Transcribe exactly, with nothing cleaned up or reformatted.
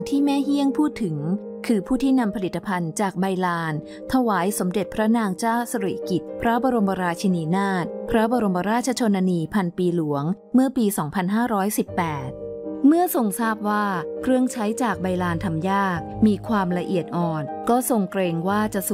ที่แม่เฮี้ยงพูดถึงคือผู้ที่นำผลิตภัณฑ์จากใบลานถวายสมเด็จพระนางเจ้าสิริกิติ์พระบรมราชินีนาถพระบรมราชชนนีพันปีหลวงเมื่อปี สองพันห้าร้อยสิบแปด เมื่อทรงทราบว่าเครื่องใช้จากใบลานทำยากมีความละเอียดอ่อนก็ทรงเกรงว่าจะ